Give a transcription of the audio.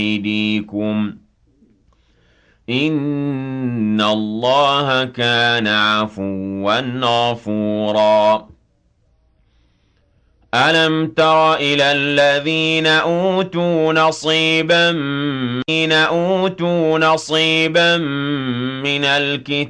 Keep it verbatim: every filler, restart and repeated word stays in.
أَيْدِيكُمْ ۚ إِنَّ اللَّهَ كَانَ عَفُوًّا غَفُورًا. أَلَمْ تَرَ إِلَى الَّذِينَ أُوتُوا نَصِيبًا مِّنَ الْكِتَابِ